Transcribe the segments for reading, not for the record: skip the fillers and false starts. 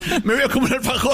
Me voy a comer alfajor.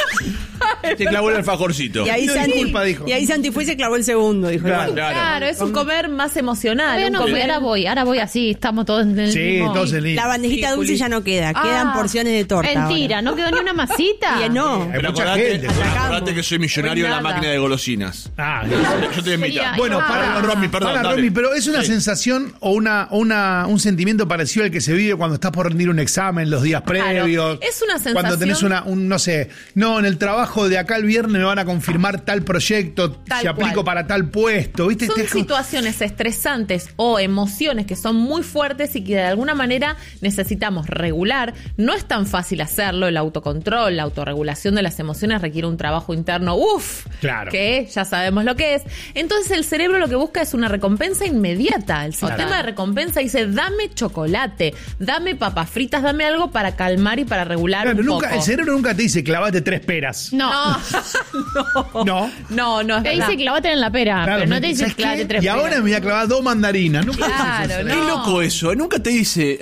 Se clavó el alfajorcito. Y ahí, No, Santi, disculpa, dijo. y ahí Santi fue y se clavó el segundo, dijo. Claro. Claro, es un comer más emocional. Todavía no, ahora voy así, estamos todos en el Sí, mismo. todos en línea. La bandejita Sí, dulce Juli. ya no queda, quedan porciones de torta. Mentira, no quedó ni una masita. ahora. Y no. Hay Pero mucha acordate, gente. acordate que soy millonario de la Nada. máquina de golosinas. Ah, Yo te voy a invitar. Bueno, para Romy, perdón. Para dale. Romy, pero es una Sí. sensación o un sentimiento parecido al que se vive cuando estás por rendir un examen, los días previos. Es una sensación- Cuando tenés no sé, en el trabajo de acá el viernes me van a confirmar tal proyecto, Tal si aplico cual. para tal puesto, ¿viste? Son Te- situaciones estresantes o emociones que son muy fuertes y que de alguna manera necesitamos regular. No es tan fácil hacerlo. El autocontrol, la autorregulación de las emociones requiere un trabajo interno, Claro. que ya sabemos lo que es. Entonces el cerebro lo que busca es una recompensa inmediata. El sistema de recompensa dice, dame chocolate, dame papas fritas, dame algo para calmar y para regular Claro, un nunca, poco. el cerebro nunca te dice clavate 3 peras. No, No. No, es te verdad. dice clavate en la pera, Claro, pero no te dice ¿sabes qué? clavate 3 Y ahora peras. me voy a clavar 2 mandarinas. Nunca Claro, dices eso. Qué no. loco eso, nunca te dice.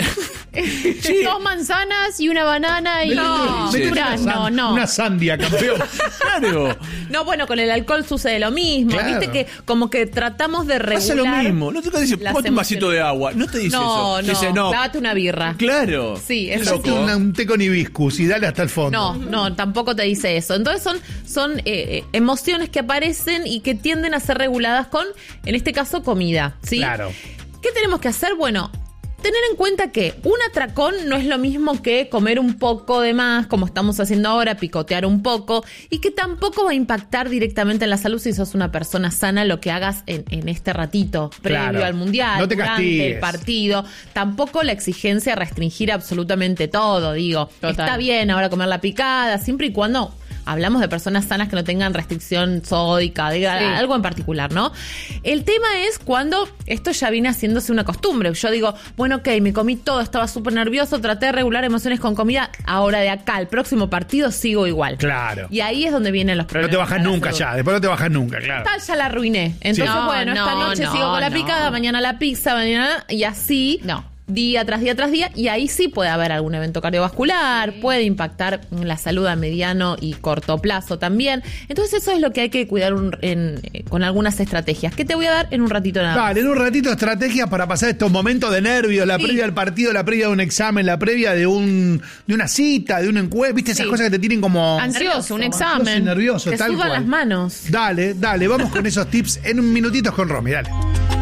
Sí. 2 manzanas y una banana y No. Métete pura. No. Una sandia, campeón. Claro. No, bueno, con el alcohol sucede lo mismo. Claro. Viste que como que tratamos de regular. Pasa lo mismo. No te dice, las ponte un vasito emociones. de agua. No te dice No, eso. Te dice, no. Clávate una birra. Claro. Sí, es Qué loco. loco. Un té con hibiscus y dale hasta el fondo. No, tampoco te dice eso. Entonces son emociones que aparecen y que tienden a ser reguladas con, en este caso, comida. ¿Sí? Claro. ¿Qué tenemos que hacer? Bueno, tener en cuenta que un atracón no es lo mismo que comer un poco de más, como estamos haciendo ahora, picotear un poco, y que tampoco va a impactar directamente en la salud si sos una persona sana lo que hagas en este ratito previo Claro. al mundial, No te durante castigues. el partido. Tampoco la exigencia de restringir absolutamente todo, digo. Total. Está bien ahora comer la picada, siempre y cuando hablamos de personas sanas que no tengan restricción sódica, de algo en particular, ¿no? El tema es cuando esto ya viene haciéndose una costumbre. Yo digo, bueno, ok, me comí todo, estaba súper nervioso, traté de regular emociones con comida, ahora de acá al próximo partido sigo igual. Claro. Y ahí es donde vienen los No problemas. te bajas para la nunca salud. ya, después no te bajas nunca, claro. Tal, ya la arruiné. Entonces, No, bueno, esta no, noche no, sigo con la no. picada, mañana la pizza, mañana, y así. No. Día tras día tras día, y ahí sí puede haber algún evento cardiovascular, puede impactar la salud a mediano y corto plazo también. Entonces eso es lo que hay que cuidar con algunas estrategias, que te voy a dar en un ratito nada más. Dale, en un ratito estrategias para pasar estos momentos de nervios, la Sí. previa del partido, la previa de un examen, la previa de una cita, de un encuentro, ¿viste? Esas Sí. cosas que te tienen como Ansioso, un ansioso y examen. nervioso, Te tal sudan cual. las manos. Dale, vamos con esos tips en un minutito con Romy, dale.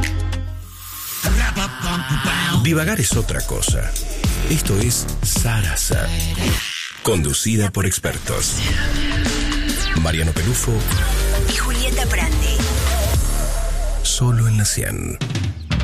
Divagar es otra cosa. Esto es Sarasa. Conducida por expertos. Mariano Pelufo, y Julieta Prandi. solo en la 100.